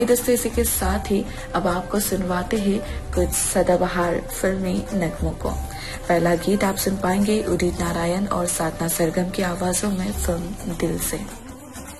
दोस्तों इसी के साथ ही अब आपको सुनवाते हैं कुछ सदाबहार फिल्मी नगमों को। पहला गीत आप सुन पाएंगे उदित नारायण और साधना सरगम की आवाजों में फिल्म दिल से।